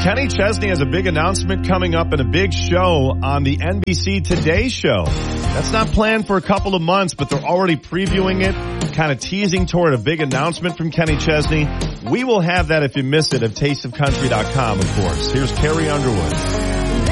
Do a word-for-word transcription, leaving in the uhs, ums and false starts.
Kenny Chesney has a big announcement coming up and a big show on the N B C Today show. That's not planned for a couple of months, but they're already previewing it, kind of teasing toward a big announcement from Kenny Chesney. We will have that if you miss it at taste of country dot com, of course. Here's Carrie Underwood.